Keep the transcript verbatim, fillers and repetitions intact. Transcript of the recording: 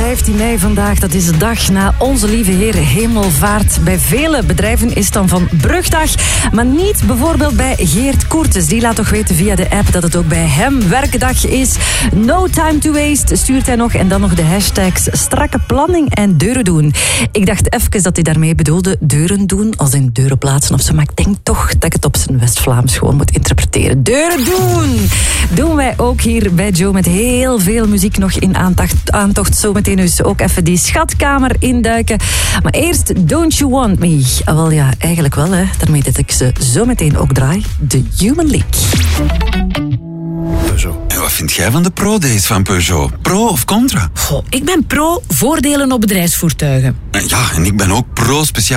vijftien mei vandaag. Dat is de dag na Onze Lieve Heer Hemelvaart. Bij vele bedrijven is het dan van brugdag. Maar niet bijvoorbeeld bij Geert Koertens. Die laat toch weten via de app dat het ook bij hem werkdag is. No time to waste stuurt hij nog. En dan nog de hashtags strakke planning en deuren doen. Ik dacht even dat hij daarmee bedoelde deuren doen, als in deuren plaatsen of zo. Maar ik denk toch dat ik het op zijn West-Vlaams gewoon moet interpreteren. Deuren doen! Doen wij ook hier bij Joe met heel veel muziek nog in aantocht. aantocht. Zometeen dus ook even die schatkamer induiken. Maar eerst Don't You Want Me. Ah, wel ja, eigenlijk wel hè. Daarmee dat ik ze zometeen ook draai. The Human League. Peugeot. En wat vind jij van de Pro-days van Peugeot? Pro of contra? Goh, ik ben pro voordelen op bedrijfsvoertuigen. Ja, en ik ben ook pro speciaal